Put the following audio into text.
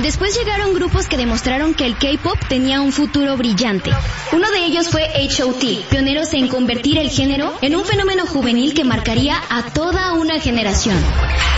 Después llegaron grupos que demostraron que el K-pop tenía un futuro brillante. Uno de ellos fue H.O.T., pioneros en convertir el género en un fenómeno juvenil que marcaría a toda una generación.